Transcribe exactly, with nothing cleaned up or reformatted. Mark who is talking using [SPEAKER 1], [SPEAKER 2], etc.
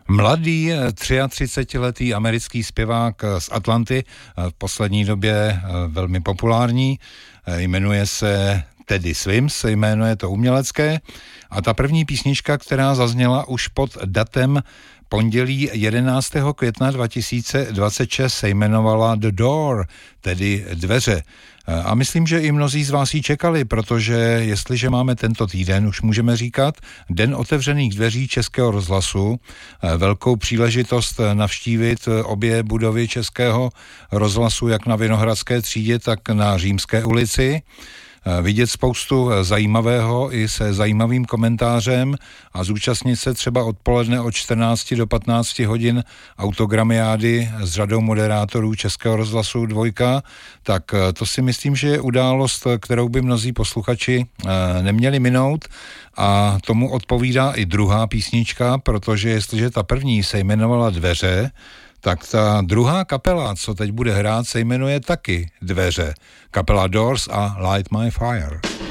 [SPEAKER 1] Mladý třiatřicetiletý americký zpěvák z Atlanty, v poslední době velmi populární, jmenuje se Teddy Swims, jméno je to umělecké, a ta první písnička, která zazněla už pod datem pondělí jedenáctého května dva tisíce dvacet šest, se jmenovala The Door, tedy dveře. A myslím, že i mnozí z vás ji čekali, protože jestliže máme tento týden, už můžeme říkat, Den otevřených dveří Českého rozhlasu, velkou příležitost navštívit obě budovy Českého rozhlasu, jak na Vinohradské třídě, tak na Římské ulici, vidět spoustu zajímavého i se zajímavým komentářem a zúčastnit se třeba odpoledne od čtrnácti do patnácti hodin autogramiády s řadou moderátorů Českého rozhlasu Dvojka, tak to si myslím, že je událost, kterou by mnozí posluchači neměli minout, a tomu odpovídá i druhá písnička, protože jestliže ta první se jmenovala Dveře, tak ta druhá kapela, co teď bude hrát, se jmenuje taky Dveře. Kapela Doors a Light My Fire.